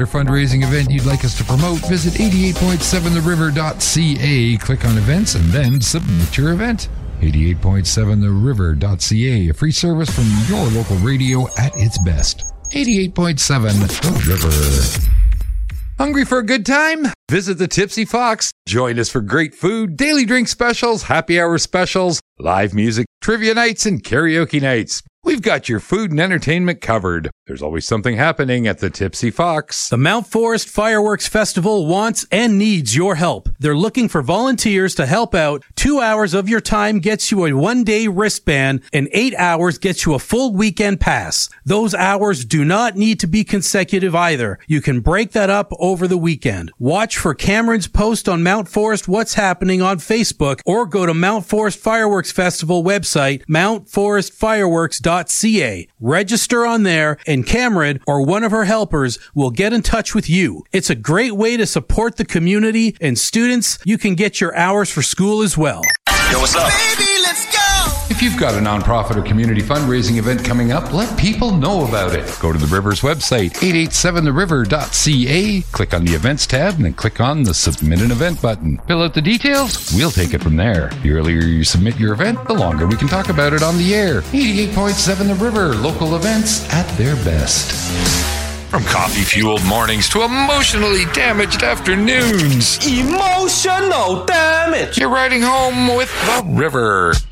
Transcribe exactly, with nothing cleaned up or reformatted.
Fundraising event you'd like us to promote, visit eighty-eight point seven the river dot c a, click on events, and then submit your event. eighty-eight point seven the river dot c a, a free service from your local radio at its best. eighty-eight point seven The River. Hungry for a good time? Visit the Tipsy Fox. Join us for great food, daily drink specials, happy hour specials, live music, trivia nights, and karaoke nights. We've got your food and entertainment covered. There's always something happening at the Tipsy Fox. The Mount Forest Fireworks Festival wants and needs your help. They're looking for volunteers to help out. Two hours of your time gets you a one-day wristband, and eight hours gets you a full weekend pass. Those hours do not need to be consecutive either. You can break that up over the weekend. Watch for Cameron's post on Mount Forest What's Happening on Facebook, or go to Mount Forest Fireworks Festival website, mount forest fireworks dot c a. Register on there, and Cameron or one of her helpers will get in touch with you. It's a great way to support the community, and students, you can get your hours for school as well. Yo, what's up? Baby, let's go! If you've got a nonprofit or community fundraising event coming up, let people know about it. Go to the River's website, eight eight seven the river dot c a, click on the events tab, and then click on the submit an event button. Fill out the details, we'll take it from there. The earlier you submit your event, the longer we can talk about it on the air. eighty-eight point seven The River, local events at their best. From coffee-fueled mornings to emotionally damaged afternoons, Emotional damage. you're riding home with The River.